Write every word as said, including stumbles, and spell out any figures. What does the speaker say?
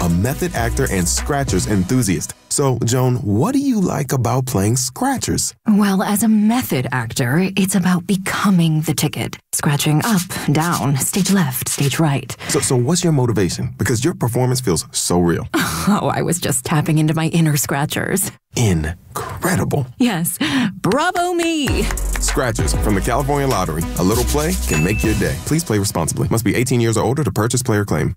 a method actor and Scratchers enthusiast. So, Joan, what do you like about playing Scratchers? Well, as a method actor, it's about becoming the ticket. Scratching up, down, stage left, stage right. So, so what's your motivation? Because your performance feels so real. Oh, I was just tapping into my inner Scratchers. Incredible. Yes. Bravo me. Scratchers from the California Lottery. A little play can make your day. Please play responsibly. Must be eighteen years or older to purchase, play, or claim.